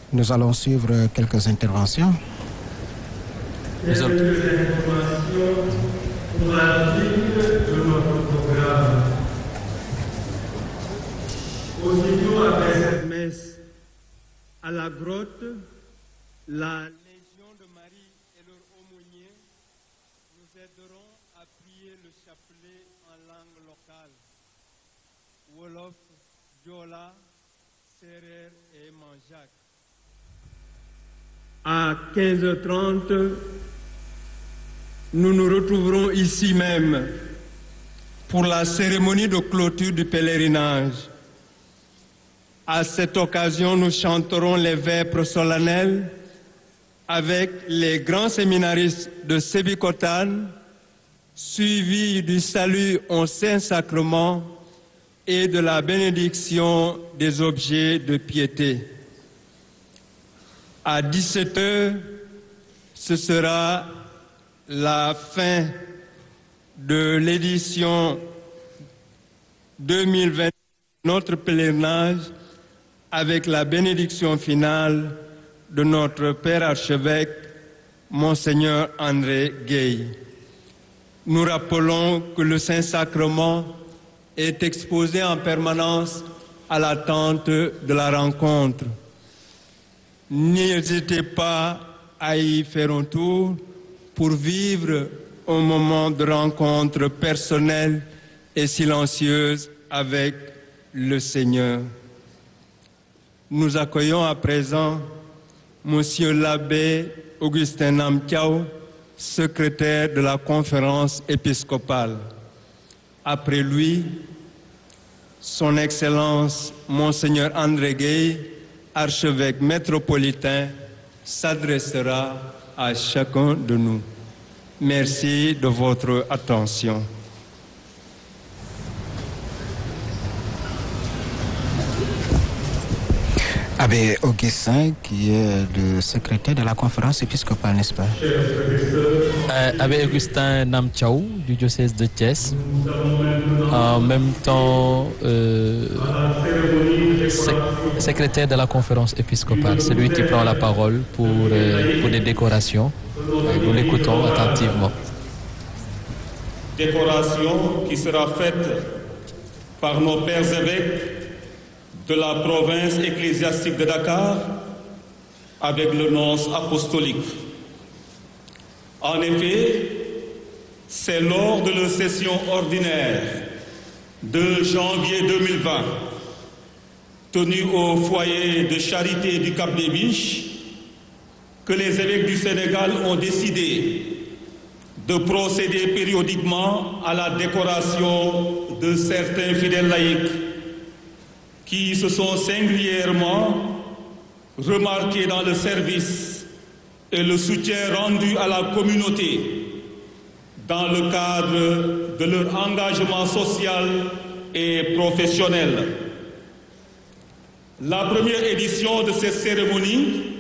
Nous allons suivre quelques interventions. Quelques informations pour l'article de notre programme. Aussitôt après cette messe à la grotte, la Légion de Marie et leurs aumôniers nous aideront à prier le chapelet en langue locale. Wolof, Diola, Serer et Manjac. À 15h30, nous nous retrouverons ici même pour la cérémonie de clôture du pèlerinage. À cette occasion, nous chanterons les vêpres solennels avec les grands séminaristes de Sébikotane, suivis du salut au Saint-Sacrement et de la bénédiction des objets de piété. À 17h, ce sera la fin de l'édition 2020 de notre pèlerinage avec la bénédiction finale de notre Père archevêque, Monseigneur André Gueye. Nous rappelons que le Saint-Sacrement est exposé en permanence à l'attente de la rencontre. N'hésitez pas à y faire un tour pour vivre un moment de rencontre personnelle et silencieuse avec le Seigneur. Nous accueillons à présent Monsieur l'abbé Augustin Namtiao, secrétaire de la conférence épiscopale. Après lui, Son Excellence Monseigneur André Gueye, archevêque métropolitain, s'adressera à chacun de nous. Merci de votre attention. Abbé Augustin, qui est le secrétaire de la conférence épiscopale, n'est-ce pas? Abbé Augustin Namtiao, du diocèse de Thiès, en même temps secrétaire de la conférence épiscopale, c'est lui qui prend la parole pour les décorations. Nous l'écoutons attentivement. Décoration qui sera faite par nos pères évêques de la province ecclésiastique de Dakar avec le nonce apostolique. En effet, c'est lors de la session ordinaire de janvier 2020 tenue au foyer de charité du Cap des Biches que les évêques du Sénégal ont décidé de procéder périodiquement à la décoration de certains fidèles laïcs qui se sont singulièrement remarqués dans le service et le soutien rendu à la communauté dans le cadre de leur engagement social et professionnel. La première édition de cette cérémonie